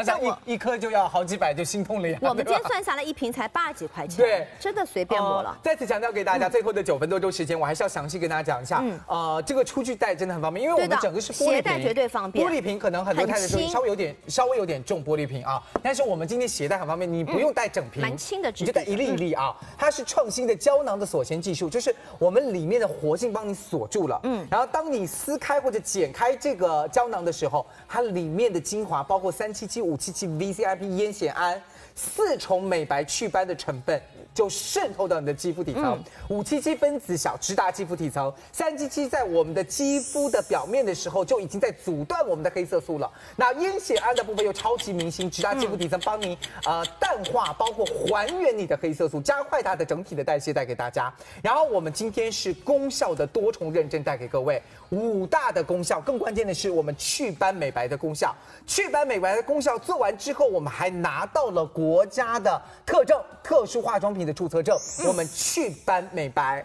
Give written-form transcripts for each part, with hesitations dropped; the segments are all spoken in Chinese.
想想一颗就要好几百，就心痛了呀。 我们今天算下来一瓶才80几块钱， 对， 真的随便抹了。 再次强调给大家，最后的9分多钟时间，我还是要详细跟大家讲一下。这个出去带真的很方便，因为我们整个是玻璃瓶， 携带绝对方便。 玻璃瓶可能很多太太说稍微有点重玻璃瓶啊，但是我们今天携带很方便，你不用带整瓶， 蛮轻的， 你就带一粒一粒啊。它是创新的胶囊的锁芯技术，就是我们里面的活性帮你锁住了。然后当你撕开或者剪开这个胶囊的时候，它里面的精华包括377、577、VCIP、烟酰胺4重美白祛斑的成分。就渗透到你的肌肤底层，577分子小，直达肌肤底层，377在我们的肌肤的表面的时候就已经在阻断我们的黑色素了。那烟酰胺的部分又超级明星，直达肌肤底层，帮你淡化，包括还原你的黑色素，加快它的整体的代谢，带给大家。然后我们今天是功效的多重认证带给各位，5大的功效，更关键的是我们祛斑美白的功效。祛斑美白的功效做完之后，我们还拿到了国家的特殊化妆品的注册证，我们祛斑美白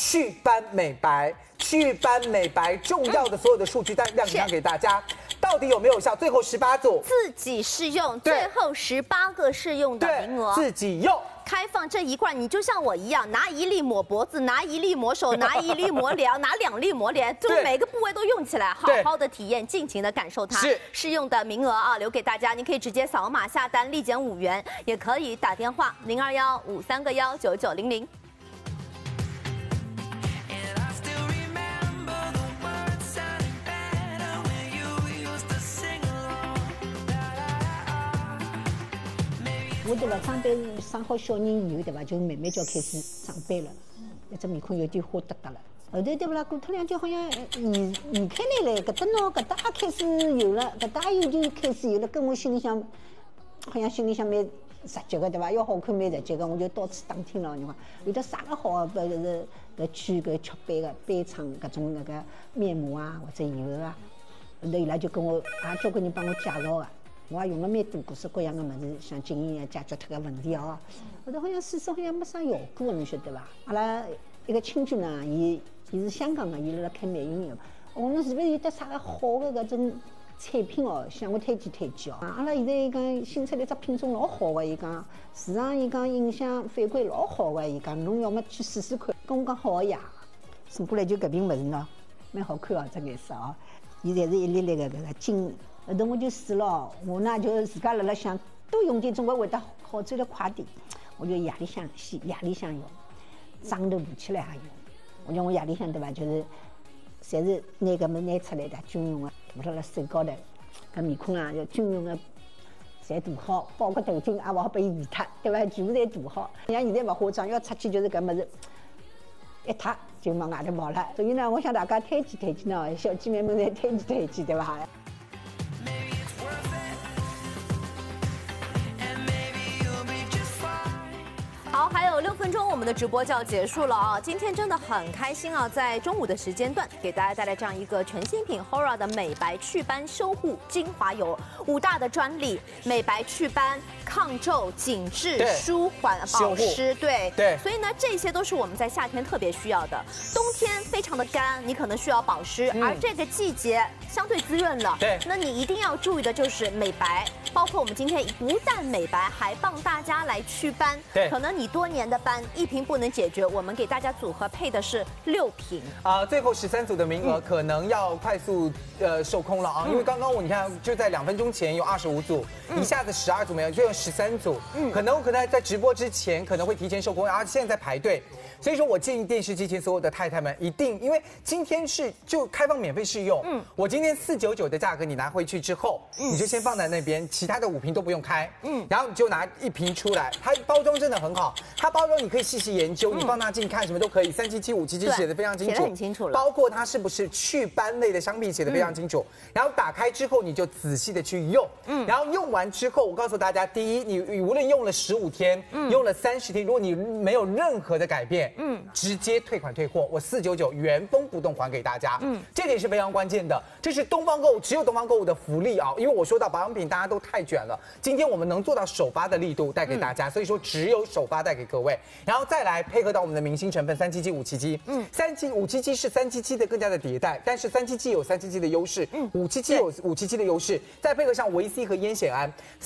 重要的所有的数据亮相给大家，到底有没有效？最后18组自己试用，最后18个试用的名额， 自己用。 开放这一罐，你就像我一样，拿1粒抹脖子，拿1粒抹手，拿1粒抹脸，拿2粒抹脸，就是每个部位都用起来，好好的体验，尽情的感受它。试用的名额啊，留给大家，你可以直接扫码下单，立减5元，也可以打电话02153个19900。 我对吧，上班生好小人以后对吧，就慢慢就开始长斑了，那只面孔有点花哒哒了。后头对不啦，过脱2天好像移开来了，搿搭喏，搿搭也开始有了，搿搭又就开始有了，跟我心里想，好像心里想蛮直觉的对吧？要好看蛮直觉的，我就到处打听了，你看有的啥个好，搿去搿祛斑的斑厂搿种那个面膜啊或者油啊，后头伊拉就跟我也交关人帮我介绍的。我也用了蛮多各式各样的物事，像经验解决脱个问题哦。后头好像试试好像没啥效果，侬晓得伐？阿拉一个亲戚呢，伊是香港的，伊辣开美容院。侬是不是有得啥个好的搿种产品哦？向我推荐哦。阿拉现在伊讲新出来只品种老好的，伊讲市场伊讲影响反馈老好的，伊讲侬要么去试试看。跟我讲好呀，送过来就搿瓶物事喏，蛮好看哦，这颜色哦。伊侪是一粒粒的搿个金。后头我就试了，我呢就自家辣想多用点，总归会得好转得快点。我就夜里向用，上头涂起来也用。我讲我夜里向对伐，就是侪是拿搿么拿出来的军用的，涂辣手高头，搿面孔啊要军用的，侪涂好，包括头巾也勿好拨伊移脱，对伐？全部侪涂好。像现在勿化妆，要出去就是搿么子一脱就往外头跑了。所以呢，我向大家推荐喏，小姐妹们侪推荐，对伐？ 好，还有6分钟，我们的直播就要结束了啊！今天真的很开心啊，在中午的时间段给大家带来这样一个全新品 Hora 的美白祛斑修护精华油，5大的专利，美白祛斑、抗皱、紧致、舒缓、保湿，对。所以呢，这些都是我们在夏天特别需要的。冬天非常的干，你可能需要保湿，而这个季节相对滋润了，那你一定要注意的就是美白，包括我们今天不但美白，还帮大家来祛斑，可能你多年的斑1瓶不能解决，我们给大家组合配的是6瓶最后13组的名额可能要快速售空了啊，因为刚刚你看就在2分钟前有25组，一下子12组没有，就有13组，可能在直播之前可能会提前售空，而现在排队，所以说我建议电视机前所有的太太们一定，因为今天是就开放免费试用，我今天499的价格你拿回去之后，你就先放在那边，其他的5瓶都不用开，然后你就拿1瓶出来，它包装真的很好。它包装你可以细细研究，你放大镜看什么都可以，377、577写的非常清楚， 写得很清楚了。 包括它是不是祛斑类的商品写的非常清楚。然后打开之后你就仔细的去用，然后用完之后，我告诉大家，第一，你无论用了15天，用了30天，如果你没有任何的改变，直接退款退货，我499原封不动还给大家，这点是非常关键的。这是东方购物只有东方购物的福利啊，因为我说到保养品大家都太卷了，今天我们能做到首发的力度带给大家，所以说只有首发带给各位，然后再来配合到我们的明星成分377、577，577是377的更加的迭代，但是377有377的优势，577有577的优势，再配合上维 C 和烟酰胺。